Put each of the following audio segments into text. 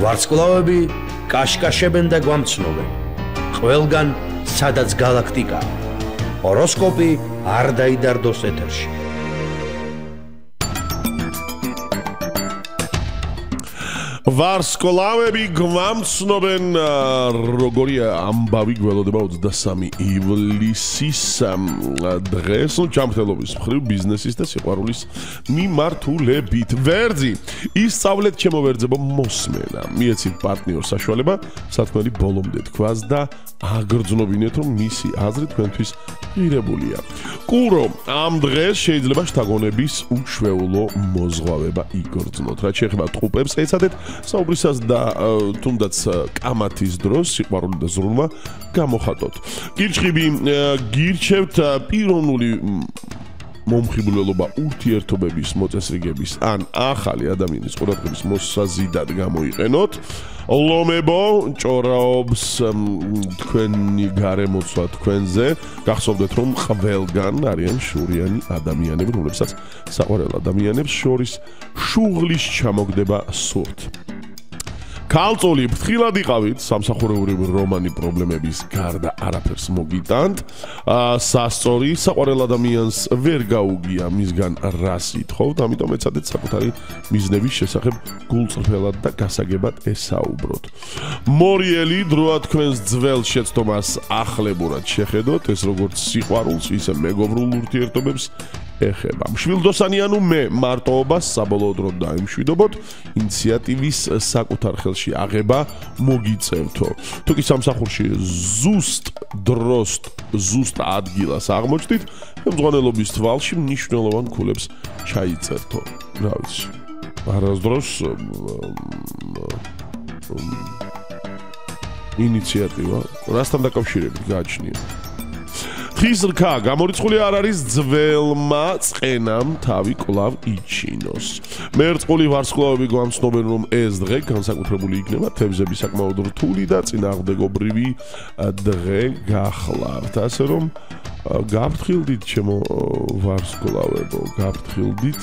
ვარსკვლავები კაშკაშებენ და გვამცნობენ. ყველგან სადაც გალაქტიკაა. ჰოროსკოპი არ დაიდარდოს ეთერში. ვარსკვლავები გვამცნობენ, როგორია ამბავი გველოდება 23 ივლისის დღეს ჯანმრთელობის მხრივ ბიზნესის და სიყვარულის მიმართულებით. ვერძი, ისწავლეთ ჩემო ვერძებო მოსმენა. მიეცით პარტნიორს საშუალება სათქმელი ბოლომდე თქვას და აგრძნობინეთ, რომ მისი აზრი თქვენთვის ღირებულია. კურო, ამ დღეს შეიძლება შთაგონების უჩვეულო მოზღვავება იგრძნოთ. რაც შეეხება ტყუპებს, ეცადეთ საუბრისას და თუნდაც კამათის დროს სიყვარული და ზრუნვა გამოხატოთ. კირჩხიბი, გირჩევთ პიროვნული მომხიბვლელობა ურთიერთობების მოწესრიგების ან ახალი ადამიანის ყურადღების მოსაზიდად გამოიყენოთ. ლომებო, ჭორაობს თქვენი გარემოცვა თქვენზე. გახსოვდეთ, რომ ყველგან არიან შურიანი ადამიანები, რომლებსაც საყვარელ ადამიანებს შორის შუღლის ჩამოგდება სურთ. ქალწული, ფრთხილად იყავით, სამსახურეური რომანი პრობლემების გარდა არაფერს მოგიტანთ. სასწორი, საყვარელ ადამიანს ვერ გაუგია მისგან რას ითხოვთ, ამიტომ ეცადეთ საკუთარი მიზნების შესახებ გულწრფელად და გასაგებად ესაუბროთ. მორიელი, დროა თქვენს ძველ შეცდომას ახლებურად შეხედოთ, ეს როგორც სიყვარულს, ისე მეგობრულ ურთიერთობებს ეხება. მშვილდოსანი ანუ მე მარტოობას საბოლოოდ რომ დაიმშვიდობოთ, ინიციატივის საკუთარ ხელში აღება მოგიწევთო. თუ კი სამსახურში ზუსტ დროს, ზუსტ ადგილას აღმოჩნდით, ხელმძღვანელობის თვალში მნიშვნელოვან ქულებს ჩაიწერთო. რა ვიცი, არასდროს ინიციატივა რასთან დაკავშირებით გააჩნია. ხის რქა, გამორიცხული არ არის ძველმა წყენამ თავი კვლავ იჩინოს. მერწყული ვარსკვლავები გვამცნობენ, რომ ეს დღე განსაკუთრებული იქნება, თევზები საკმაოდ რთული და წინააღმდეგობრივი დღე გახლავთ. ასე რომ გაფრთხილდით ჩემო ვარსკვლავებო, გაფრთხილდით.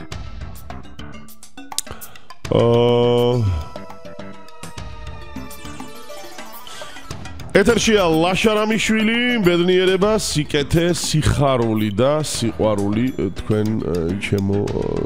ეთერშია ლაშარამიშვილი, ბედნიერება, სიკეთე, სიხარული და სიყვარული თქვენ ჩემო